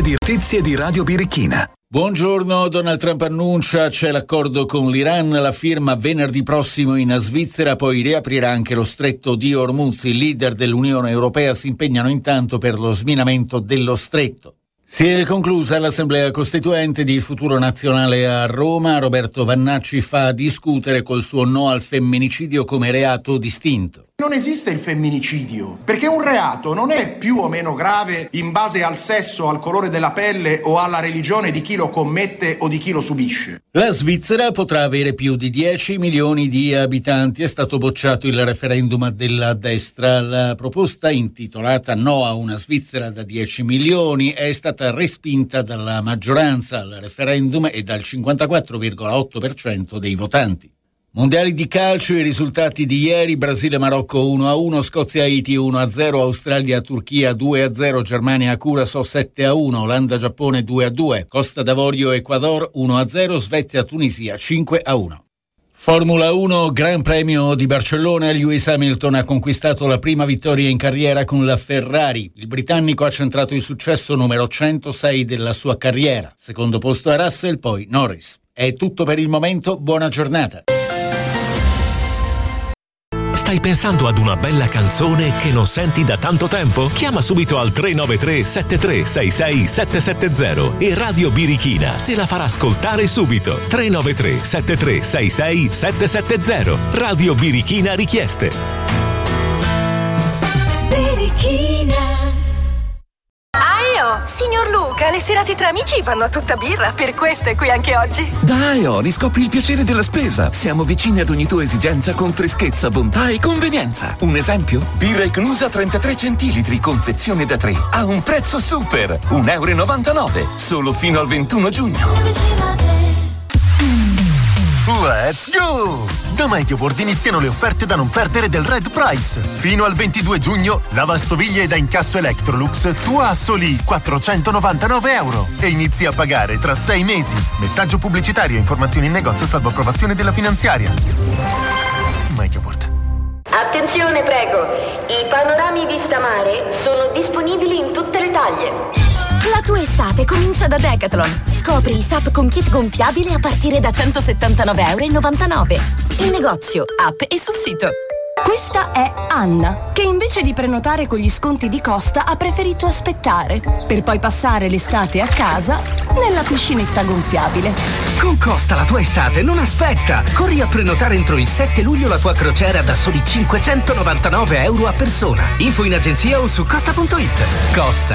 Notizie di Radio Birichina. Buongiorno, Donald Trump annuncia c'è l'accordo con l'Iran, la firma venerdì prossimo in Svizzera, poi riaprirà anche lo stretto di Hormuz. I leader dell'Unione Europea si impegnano intanto per lo sminamento dello stretto. Si è conclusa l'Assemblea Costituente di Futuro Nazionale a Roma. Roberto Vannacci fa discutere col suo no al femminicidio come reato distinto. Non esiste il femminicidio, perché un reato non è più o meno grave in base al sesso, al colore della pelle o alla religione di chi lo commette o di chi lo subisce. La Svizzera potrà avere più di 10 milioni di abitanti. È stato bocciato il referendum della destra. La proposta, intitolata No a una Svizzera da 10 milioni, è stata respinta dalla maggioranza al referendum e dal 54,8% dei votanti. Mondiali di calcio, i risultati di ieri: Brasile-Marocco 1-1, Scozia-Haiti 1-0, Australia-Turchia 2-0, Germania-Curaçao 7-1, Olanda-Giappone 2-2, Costa d'Avorio-Ecuador 1-0, Svezia-Tunisia 5-1. Formula 1, Gran Premio di Barcellona. Lewis Hamilton ha conquistato la prima vittoria in carriera con la Ferrari. Il britannico ha centrato il successo numero 106 della sua carriera. Secondo posto a Russell, poi Norris. È tutto per il momento, buona giornata. Stai pensando ad una bella canzone che non senti da tanto tempo? Chiama subito al 393 7366 770 e Radio Birichina te la farà ascoltare subito. 393 7366 770. Radio Birichina Richieste. Birichina. Signor Luca, le serate tra amici vanno a tutta birra, per questo è qui anche oggi. Dai, riscopri il piacere della spesa. Siamo vicini ad ogni tua esigenza con freschezza, bontà e convenienza. Un esempio? Birra Icnusa 33 centilitri, confezione da 3, a un prezzo super, €1,99, solo fino al 21 giugno. Let's go! Da Medioboard iniziano le offerte da non perdere del Red Price. Fino al 22 giugno, lavastoviglie da incasso Electrolux tua a soli €499 e inizi a pagare tra 6 mesi. Messaggio pubblicitario e informazioni in negozio salvo approvazione della finanziaria. Medioboard. Attenzione, prego. I panorami vista mare sono disponibili in tutte le taglie. La tua estate comincia da Decathlon. Scopri i SUP con kit gonfiabile a partire da €179,99. In negozio, app e sul sito. Questa è Anna, che invece di prenotare con gli sconti di Costa ha preferito aspettare, per poi passare l'estate a casa nella piscinetta gonfiabile. Con Costa la tua estate non aspetta! Corri a prenotare entro il 7 luglio la tua crociera da soli €599 a persona. Info in agenzia o su costa.it. Costa.